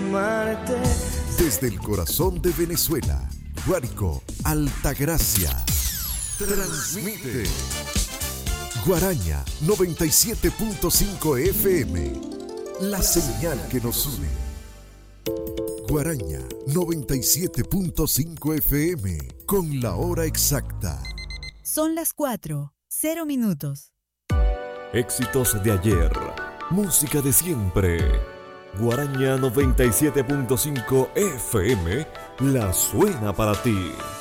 amarte. Desde el corazón de Venezuela, Guárico, Altagracia. Transmite Guaraña 97.5 FM, la señal que nos une. Guaraña 97.5 FM, con la hora exacta. Son las 4:00. Éxitos de ayer, música de siempre. Guaraña 97.5 FM, la suena para ti.